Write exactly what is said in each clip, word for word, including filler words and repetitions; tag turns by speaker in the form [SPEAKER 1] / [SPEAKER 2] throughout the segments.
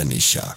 [SPEAKER 1] तनिषा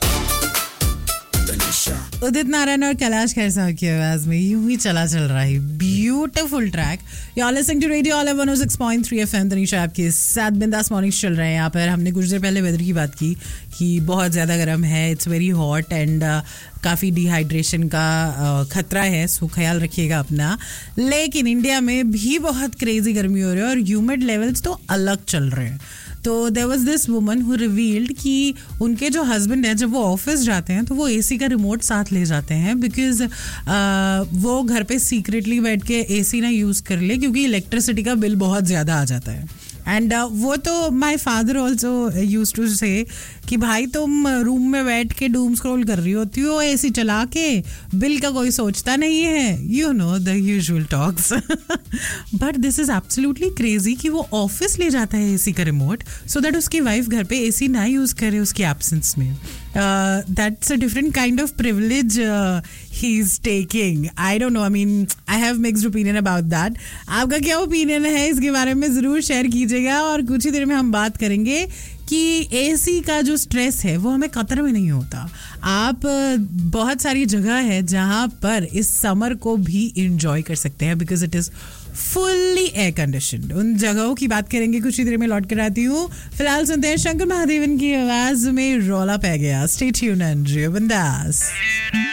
[SPEAKER 2] उदित नारायण और कैलाश खेर साहब की आवाज में यूं ही चला चल रहा है beautiful track. You are listening to radio all one O six point three FM. Tanisha आपके साथ बिंदास मॉर्निंग्स चल रहे हैं। यहाँ पर हमने कुछ देर पहले वेदर की बात की कि बहुत ज़्यादा गर्म है, इट्स वेरी हॉट एंड काफ़ी डिहाइड्रेशन का uh, खतरा है, सो ख्याल रखिएगा अपना। लेकिन इंडिया में भी बहुत क्रेजी गर्मी हो रही है और ह्यूमिड लेवल्स तो अलग चल रहे हैं। तो there was this woman who revealed कि उनके जो हस्बैंड है जब वो ऑफिस जाते हैं तो वो एसी का रिमोट साथ ले जाते हैं बिकॉज वो घर पे सीक्रेटली बैठ के एसी ना यूज़ कर ले क्योंकि इलेक्ट्रिसिटी का बिल बहुत ज़्यादा आ जाता है। एंड uh, वो तो my father also use to से कि भाई तुम रूम में बैठ के डूम स्क्रॉल कर रही होती हो एसी चला के, बिल का कोई सोचता नहीं है, you know the usual talks. But this is absolutely crazy कि वो ऑफिस ले जाता है एसी का रिमोट सो दैट उसकी वाइफ घर पे एसी ना यूज करे उसकी एब्सेंस में। That's a different kind of privilege he is taking. I don't know. I mean, I have mixed opinion about that. आपका क्या ओपिनियन है इसके बारे में ज़रूर शेयर कीजिएगा। और कुछ ही देर में हम बात करेंगे कि एसी का जो स्ट्रेस है वो हमें कतर में नहीं होता। आप बहुत सारी जगह है जहाँ पर इस समर को भी इंजॉय कर सकते हैं because it is fully air conditioned. उन जगहों की बात करेंगे, कुछ ही देर में लौट कर आती हूँ। फिलहाल सुनते हैं शंकर महादेवन की आवाज में रौला पै गया। स्टे ट्यून्ड एंड जियो बिंदास।